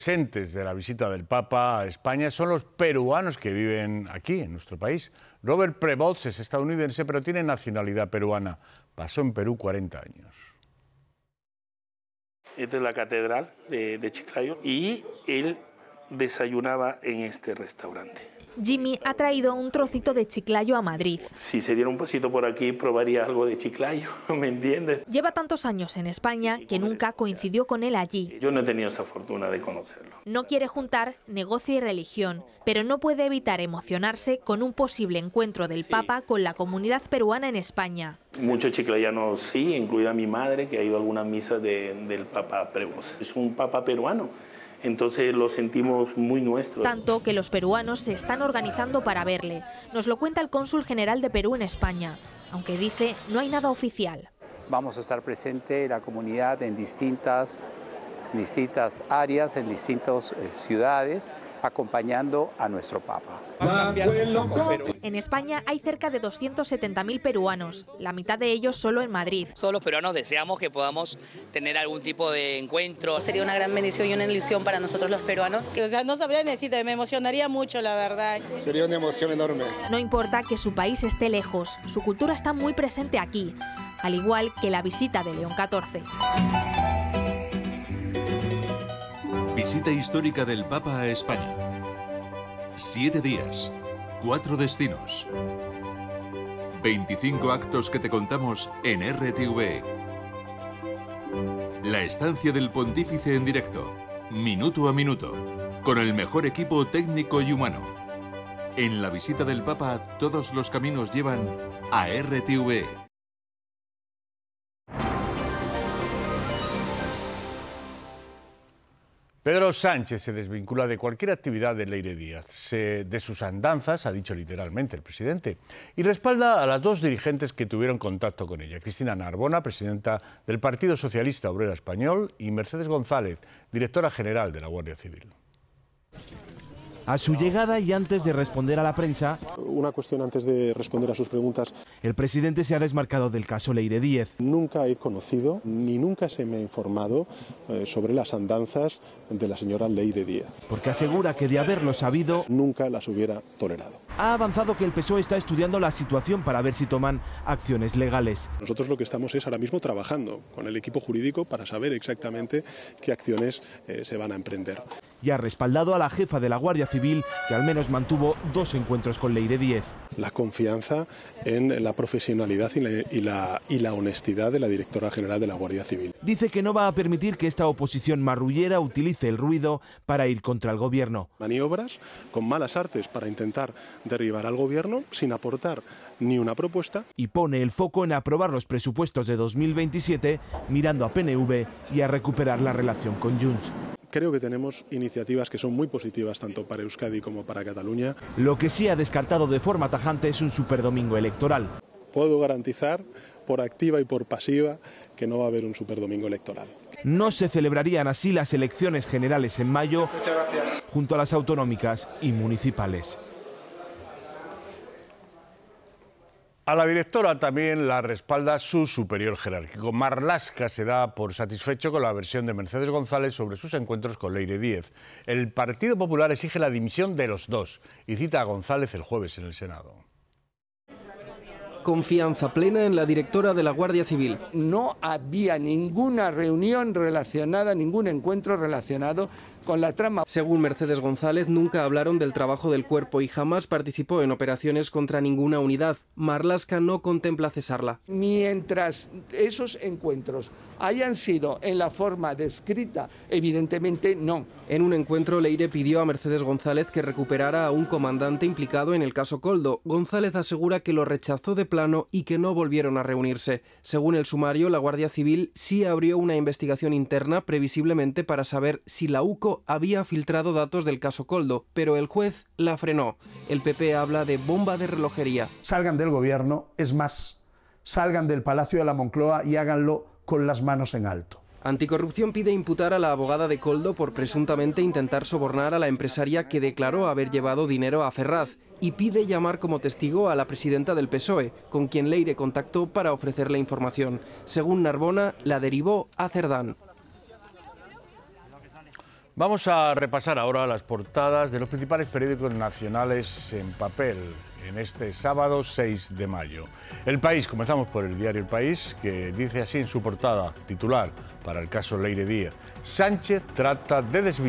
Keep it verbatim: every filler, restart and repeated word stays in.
Presentes de la visita del Papa a España son los peruanos que viven aquí, en nuestro país. Robert Prevost es estadounidense, pero tiene nacionalidad peruana. Pasó en Perú cuarenta años. Esta es la catedral de, de Chiclayo y él desayunaba en este restaurante. Jimmy ha traído un trocito de Chiclayo a Madrid. Si se diera un pasito por aquí, probaría algo de Chiclayo, ¿me entiendes? Lleva tantos años en España que nunca coincidió con él allí. Yo no he tenido esa fortuna de conocerlo. No quiere juntar negocio y religión, pero no puede evitar emocionarse con un posible encuentro del Papa con la comunidad peruana en España. Muchos chiclayanos sí, incluida mi madre, que ha ido a algunas misas de, del Papa Prevost. Es un Papa peruano. Entonces lo sentimos muy nuestro. Tanto que los peruanos se están organizando para verle. Nos lo cuenta el cónsul general de Perú en España, aunque dice no hay nada oficial. Vamos a estar presente la comunidad en distintas, en distintas áreas, en distintas eh, ciudades, acompañando a nuestro Papa. En España hay cerca de doscientos setenta mil peruanos, la mitad de ellos solo en Madrid. Todos los peruanos deseamos que podamos tener algún tipo de encuentro. Sería una gran bendición y una ilusión para nosotros los peruanos. O sea, no sabría decirte, me emocionaría mucho, la verdad. Sería una emoción enorme. No importa que su país esté lejos, su cultura está muy presente aquí, al igual que la visita de León catorce. Visita histórica del Papa a España. Siete días, cuatro destinos. veinticinco actos que te contamos en R T V. La estancia del Pontífice en directo, minuto a minuto, con el mejor equipo técnico y humano. En la visita del Papa, todos los caminos llevan a R T V. Pedro Sánchez se desvincula de cualquier actividad de Leire Díaz, se, de sus andanzas, ha dicho literalmente el presidente, y respalda a las dos dirigentes que tuvieron contacto con ella, Cristina Narbona, presidenta del Partido Socialista Obrero Español, y Mercedes González, directora general de la Guardia Civil. A su llegada y antes de responder a la prensa, una cuestión antes de responder a sus preguntas. El presidente se ha desmarcado del caso Leire Díaz. Nunca he conocido ni nunca se me ha informado eh, sobre las andanzas de la señora Leire Díaz. Porque asegura que de haberlo sabido, nunca las hubiera tolerado. Ha avanzado que el P S O E está estudiando la situación para ver si toman acciones legales. Nosotros lo que estamos es ahora mismo trabajando con el equipo jurídico para saber exactamente qué acciones eh, se van a emprender. Y ha respaldado a la jefa de la Guardia Civil, que al menos mantuvo dos encuentros con Leire Díaz. La confianza en la profesionalidad y la, y, la, y la honestidad de la directora general de la Guardia Civil. Dice que no va a permitir que esta oposición marrullera utilice el ruido para ir contra el gobierno. Maniobras con malas artes para intentar derribar al gobierno sin aportar ni una propuesta. Y pone el foco en aprobar los presupuestos de dos mil veintisiete, mirando a P N V y a recuperar la relación con Junts. Creo que tenemos iniciativas que son muy positivas tanto para Euskadi como para Cataluña. Lo que sí ha descartado de forma tajante es un superdomingo electoral. Puedo garantizar, por activa y por pasiva, que no va a haber un superdomingo electoral. No se celebrarían así las elecciones generales en mayo, junto a las autonómicas y municipales. A la directora también la respalda su superior jerárquico. Marlaska se da por satisfecho con la versión de Mercedes González sobre sus encuentros con Leire Díaz. El Partido Popular exige la dimisión de los dos y cita a González el jueves en el Senado. Confianza plena en la directora de la Guardia Civil. No había ninguna reunión relacionada, ningún encuentro relacionado con la trama. Según Mercedes González, nunca hablaron del trabajo del cuerpo y jamás participó en operaciones contra ninguna unidad. Marlaska no contempla cesarla. Mientras esos encuentros hayan sido en la forma descrita, evidentemente no. En un encuentro, Leire pidió a Mercedes González que recuperara a un comandante implicado en el caso Koldo. González asegura que lo rechazó de plano y que no volvieron a reunirse. Según el sumario, la Guardia Civil sí abrió una investigación interna, previsiblemente para saber si la U C O había filtrado datos del caso Koldo, pero el juez la frenó. El P P habla de bomba de relojería. Salgan del gobierno, es más, salgan del Palacio de la Moncloa y háganlo con las manos en alto. Anticorrupción pide imputar a la abogada de Koldo por presuntamente intentar sobornar a la empresaria que declaró haber llevado dinero a Ferraz y pide llamar como testigo a la presidenta del P S O E, con quien Leire contactó para ofrecerle información. Según Narbona, la derivó a Cerdán. Vamos a repasar ahora las portadas de los principales periódicos nacionales en papel en este sábado seis de mayo. El País, comenzamos por el diario El País, que dice así en su portada, titular para el caso Leire Díaz: Sánchez trata de desvincular